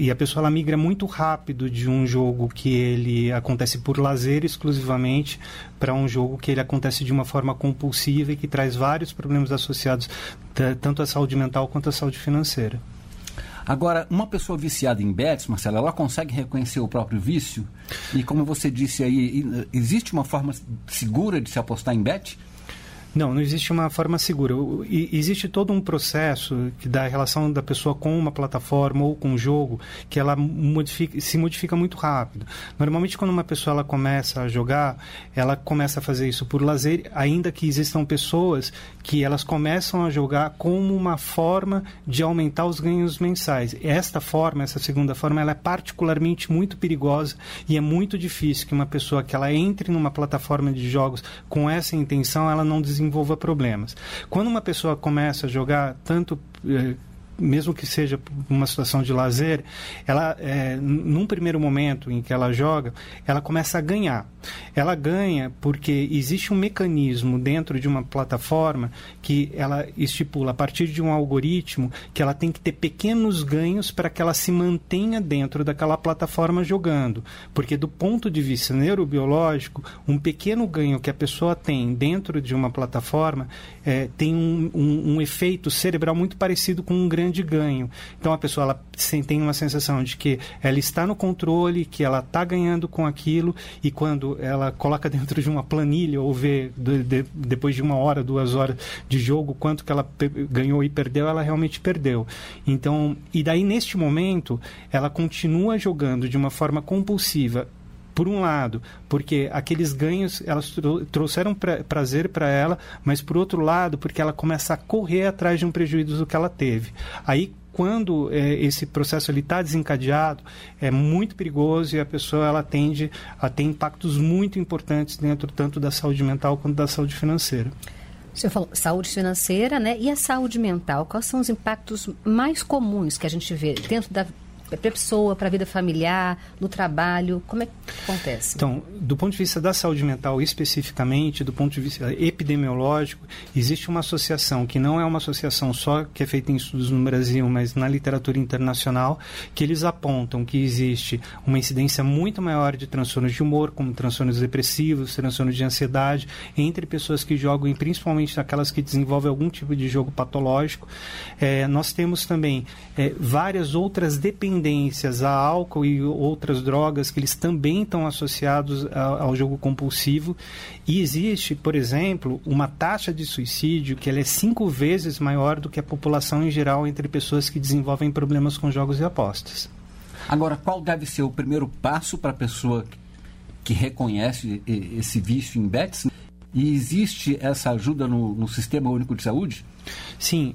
e a pessoa ela migra muito rápido de um jogo que ele acontece por lazer exclusivamente para um jogo que ele acontece de uma forma compulsiva e que traz vários problemas associados tanto à saúde mental quanto à saúde financeira. Agora, uma pessoa viciada em bets, Marcelo, ela consegue reconhecer o próprio vício? E como você disse aí, existe uma forma segura de se apostar em bet? Não existe uma forma segura. Existe todo um processo da relação da pessoa com uma plataforma ou com um jogo que ela se modifica muito rápido. Normalmente, quando uma pessoa ela começa a jogar, ela começa a fazer isso por lazer, ainda que existam pessoas que elas começam a jogar como uma forma de aumentar os ganhos mensais. Essa segunda forma, ela é particularmente muito perigosa e é muito difícil que uma pessoa que ela entre numa plataforma de jogos com essa intenção, ela não desenvolva problemas. Quando uma pessoa começa a jogar, tanto mesmo que seja uma situação de lazer, ela, num primeiro momento em que ela joga, ela começa a ganhar. Ela ganha porque existe um mecanismo dentro de uma plataforma que ela estipula, a partir de um algoritmo, que ela tem que ter pequenos ganhos para que ela se mantenha dentro daquela plataforma jogando. Porque do ponto de vista neurobiológico, um pequeno ganho que a pessoa tem dentro de uma plataforma tem um efeito cerebral muito parecido com um grande ganho. Então a pessoa ela tem uma sensação de que ela está no controle, que ela está ganhando com aquilo, e quando ela coloca dentro de uma planilha ou vê depois de 1 hora, 2 horas de jogo quanto que ela ganhou e perdeu, ela realmente perdeu. Então, e daí neste momento ela continua jogando de uma forma compulsiva. Por um lado, porque aqueles ganhos elas trouxeram prazer para ela, mas por outro lado, porque ela começa a correr atrás de um prejuízo que ela teve. Aí, quando esse processo está desencadeado, é muito perigoso e a pessoa ela tende a ter impactos muito importantes dentro tanto da saúde mental quanto da saúde financeira. O senhor falou saúde financeira, né? E a saúde mental? Quais são os impactos mais comuns que a gente vê dentro da pessoa, para a vida familiar, no trabalho? Como é que acontece? Então, do ponto de vista da saúde mental especificamente, do ponto de vista epidemiológico, existe uma associação que não é uma associação só que é feita em estudos no Brasil, mas na literatura internacional, que eles apontam que existe uma incidência muito maior de transtornos de humor, como transtornos depressivos, transtornos de ansiedade, entre pessoas que jogam, e principalmente aquelas que desenvolvem algum tipo de jogo patológico. Nós temos também várias outras dependências a álcool e outras drogas que eles também estão associados ao jogo compulsivo, e existe, por exemplo, uma taxa de suicídio que ela é 5 vezes maior do que a população em geral entre pessoas que desenvolvem problemas com jogos e apostas. Agora, qual deve ser o primeiro passo para a pessoa que reconhece esse vício em bets? E existe essa ajuda no Sistema Único de Saúde? Sim,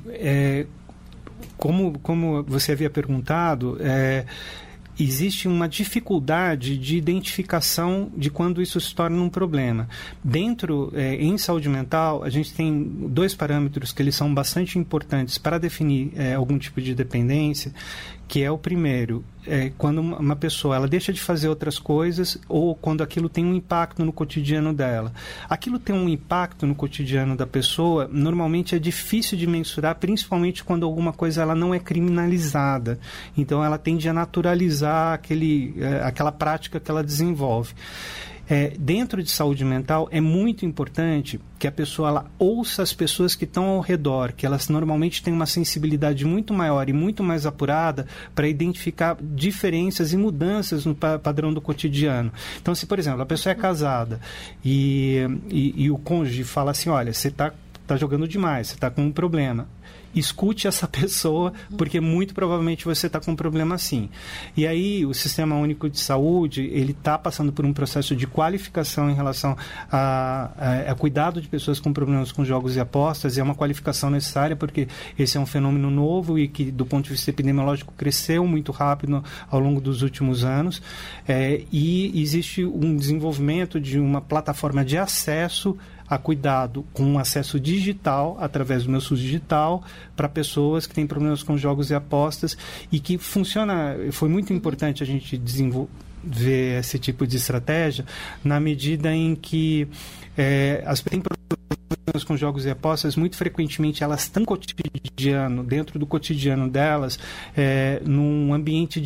como você havia perguntado, existe uma dificuldade de identificação de quando isso se torna um problema. Em saúde mental, a gente tem 2 parâmetros que eles são bastante importantes para definir algum tipo de dependência, que é o primeiro, quando uma pessoa ela deixa de fazer outras coisas ou quando aquilo tem um impacto no cotidiano dela. Aquilo tem um impacto no cotidiano da pessoa, normalmente é difícil de mensurar, principalmente quando alguma coisa ela não é criminalizada. Então ela tende a naturalizar aquela prática que ela desenvolve. Dentro de saúde mental é muito importante que a pessoa ela ouça as pessoas que estão ao redor, que elas normalmente têm uma sensibilidade muito maior e muito mais apurada para identificar diferenças e mudanças no padrão do cotidiano. Então, se, por exemplo, a pessoa é casada e o cônjuge fala assim, olha, você está jogando demais, você está com um problema. Escute essa pessoa, porque muito provavelmente você está com um problema assim. E aí o Sistema Único de Saúde, ele está passando por um processo de qualificação em relação a cuidado de pessoas com problemas com jogos e apostas, e é uma qualificação necessária porque esse é um fenômeno novo e que, do ponto de vista epidemiológico, cresceu muito rápido ao longo dos últimos anos, e existe um desenvolvimento de uma plataforma de acesso a cuidado com acesso digital, através do meu SUS digital, para pessoas que têm problemas com jogos e apostas, e que funciona. Foi muito importante a gente desenvolver esse tipo de estratégia, na medida em que as pessoas têm problemas com jogos e apostas, muito frequentemente elas estão dentro do cotidiano delas, num ambiente